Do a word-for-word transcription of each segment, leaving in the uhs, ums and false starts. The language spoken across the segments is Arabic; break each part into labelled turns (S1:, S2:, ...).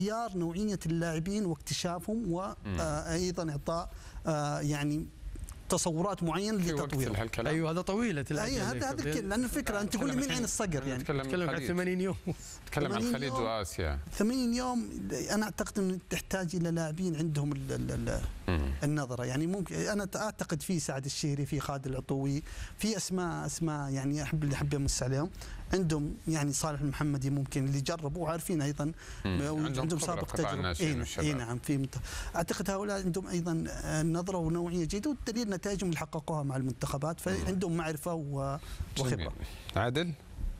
S1: اختيار نوعية اللاعبين واكتشافهم وأيضا إعطاء يعني تصورات معينة لتطوير.
S2: ايوه هذا طويلة الاجل.
S1: ايوه هذا هذا لأن الفكرة انت تقول لي من عين الصقر يعني
S2: نتكلم عن ثمانين يوم.
S3: نتكلم عن الخليج واسيا.
S1: ثمانين يوم انا اعتقد انه تحتاج الى لاعبين عندهم ال ال النظرة، يعني ممكن انا اعتقد في سعد الشهري، في خالد العطوي، في اسماء اسماء يعني احب اللي احب امس عليهم، عندهم يعني صالح المحمدي ممكن اللي جربوا وعارفين ايضا عندهم سابق تجربه. اي نعم في مت... اعتقد هؤلاء عندهم ايضا نظره ونوعيه جيده، والدليل نتائجهم اللي حققوها مع المنتخبات، فعندهم معرفه وخبره.
S3: عادل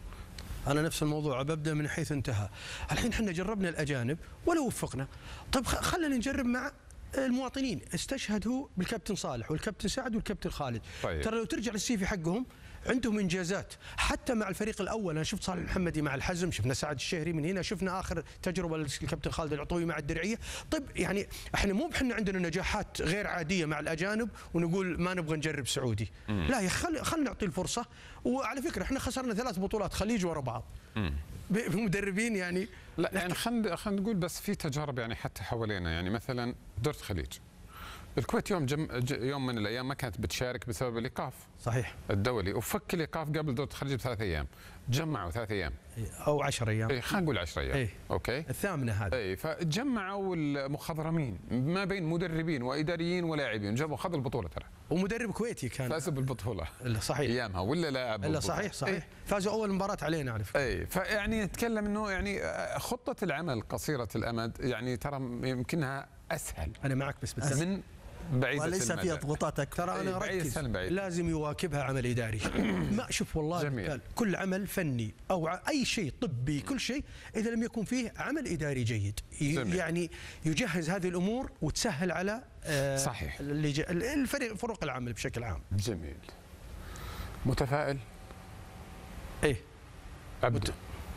S2: أنا نفس الموضوع، ببدأ من حيث انتهى. الحين احنا جربنا الأجانب ولا وفقنا، طيب خلينا نجرب مع المواطنين. استشهدوا بالكابتن صالح والكابتن سعد والكابتن خالد.
S3: طيب.
S2: ترى لو ترجع للسيفي حقهم عندهم انجازات حتى مع الفريق الاول. انا شفت صالح المحمدي مع الحزم، شفنا سعد الشهري من هنا، شفنا اخر تجربه للكابتن خالد العطوي مع الدرعيه. طيب يعني احنا مو بحنا عندنا نجاحات غير عاديه مع الاجانب ونقول ما نبغى نجرب سعودي. مم. لا يا خل خلينا نعطي الفرصه. وعلى فكره احنا خسرنا ثلاث بطولات خليج ورا بعض بمدربين يعني.
S3: لا يعني خلينا خلينا نقول بس في تجارب يعني حتى حوالينا، يعني مثلا دورة الخليج الكويت يوم جم... يوم من الايام ما كانت بتشارك بسبب الايقاف
S2: صحيح
S3: الدولي، وفك الايقاف قبل دورة الخليج بثلاث ايام، جمعوا ثلاث ايام
S2: او عشر ايام.
S3: اي خلينا نقول عشر ايام.
S2: ايه.
S3: اوكي
S2: الثامنه هذه.
S3: اي فجمعوا المخضرمين ما بين مدربين واداريين ولاعبين، جابوا خذ البطوله ترى،
S2: ومدرب كويتي كان
S3: فاز بالبطوله.
S2: صحيح
S3: ايامها ولا لاعب
S2: الا صحيح صحيح ايه؟ فازوا اول مباراه علينا على فكره.
S3: اي فيعني نتكلم انه يعني خطه العمل قصيره الامد يعني ترى يمكنها اسهل.
S2: انا معك بس بس
S3: من بعيدة
S1: وليس فيها ضغوطات اكثر.
S2: ترى انا اركز لازم يواكبها عمل اداري. ما شوف والله جميل. كل عمل فني او اي شيء طبي كل شيء اذا لم يكن فيه عمل اداري جيد جميل. يعني يجهز هذه الامور وتسهل على
S3: صحيح
S2: الفريق فرق العمل بشكل عام.
S3: جميل. متفائل؟
S2: ايه
S3: ابدا.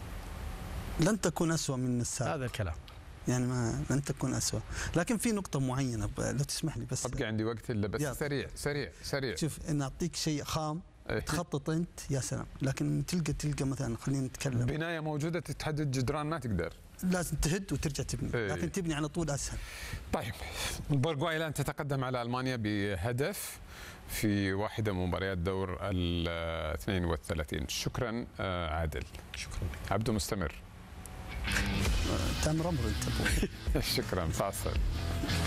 S1: لن تكون اسوء من السابق.
S2: هذا الكلام
S1: يعني ما لن تكون أسوأ، لكن في نقطة معينة لو تسمح لي بس.
S3: أبقى عندي وقت إلا بس سريع سريع سريع.
S1: شوف إن أعطيك شيء خام تخطط أنت يا سلام، لكن تلقى تلقى مثلا خلينا نتكلم
S3: بناية موجودة تتحدد جدران ما تقدر.
S1: لازم تهد وترجع تبني،
S3: ايه.
S1: لكن تبني على طول أسهل.
S3: طيب البورغواي الآن تتقدم على ألمانيا بهدف في واحدة من مباريات دور ال اثنين وثلاثين. شكرا عادل.
S2: شكرا.
S3: عبدو مستمر.
S1: تامر امر انت.
S3: شكرا فاصل.